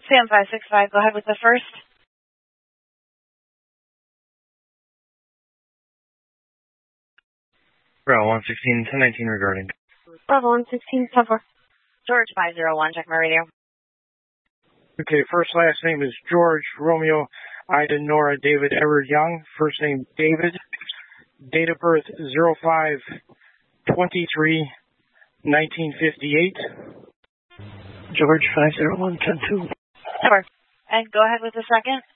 Sam 565, go ahead with the first. Bravo 116, 1019 regarding. Bravo 116, 10-4. George 501, check my radio. Okay, first last name is George, Romeo, Ida, Nora, David, Edward Young. First name David. Date of birth 05-23-1958. George 501, 10-2. And go ahead with the second.